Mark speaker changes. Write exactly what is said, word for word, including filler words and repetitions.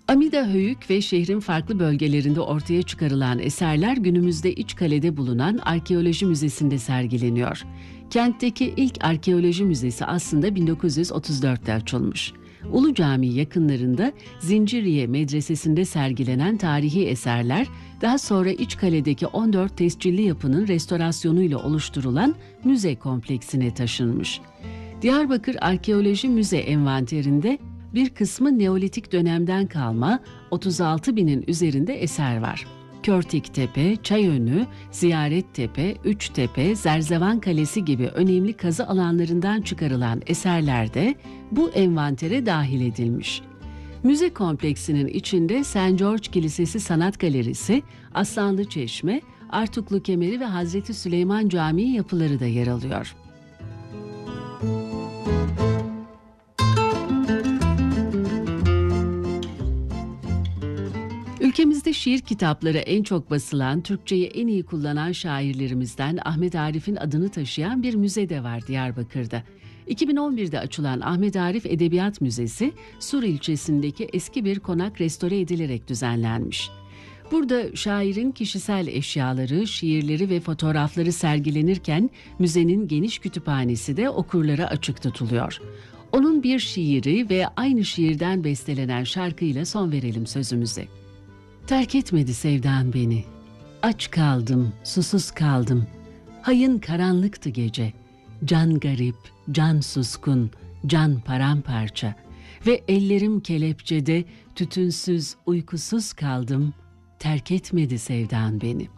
Speaker 1: Amida Höyük ve şehrin farklı bölgelerinde ortaya çıkarılan eserler günümüzde İçkale'de bulunan Arkeoloji Müzesi'nde sergileniyor. Kentteki ilk arkeoloji müzesi aslında bin dokuz yüz otuz dörtte açılmış. Ulu Cami yakınlarında Zinciriye Medresesi'nde sergilenen tarihi eserler, daha sonra İçkale'deki on dört tescilli yapının restorasyonuyla oluşturulan müze kompleksine taşınmış. Diyarbakır Arkeoloji Müze envanterinde bir kısmı Neolitik dönemden kalma otuz altı binin üzerinde eser var. Körtiktepe, Çayönü, Ziyarettepe, Üçtepe, Zerzevan Kalesi gibi önemli kazı alanlarından çıkarılan eserler de bu envantere dahil edilmiş. Müze kompleksinin içinde Saint George Kilisesi Sanat Galerisi, Aslanlı Çeşme, Artuklu Kemeri ve Hazreti Süleyman Camii yapıları da yer alıyor. Ülkemizde şiir kitapları en çok basılan, Türkçeyi en iyi kullanan şairlerimizden Ahmet Arif'in adını taşıyan bir müze de var Diyarbakır'da. iki bin on birde açılan Ahmet Arif Edebiyat Müzesi, Sur ilçesindeki eski bir konak restore edilerek düzenlenmiş. Burada şairin kişisel eşyaları, şiirleri ve fotoğrafları sergilenirken müzenin geniş kütüphanesi de okurlara açık tutuluyor. Onun bir şiiri ve aynı şiirden bestelenen şarkıyla son verelim sözümüze. Terk etmedi sevdan beni. Aç kaldım, susuz kaldım. Hayın karanlıktı gece. Can garip, can suskun, can paramparça. Ve ellerim kelepçede, tütünsüz, uykusuz kaldım. Terk etmedi sevdan beni.